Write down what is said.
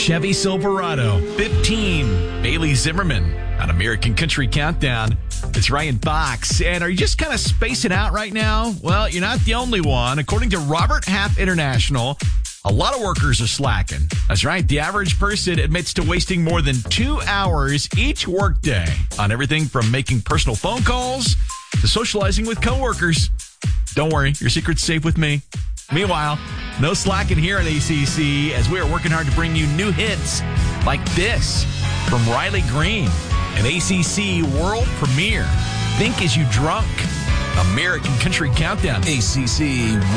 Chevy Silverado, 15. Bailey Zimmerman on American Country Countdown. It's Ryan Fox. And are you just kind of spacing out right now? Well, you're not the only one. According to Robert Half International, a lot of workers are slacking. That's right. The average person admits to wasting more than 2 hours each workday on everything from making personal phone calls to socializing with coworkers. Don't worry, your secret's safe with me. Meanwhile, no slacking here at ACC as we are working hard to bring you new hits like this from Riley Green, an ACC world premiere. Think Is You Drunk? American Country Countdown. ACC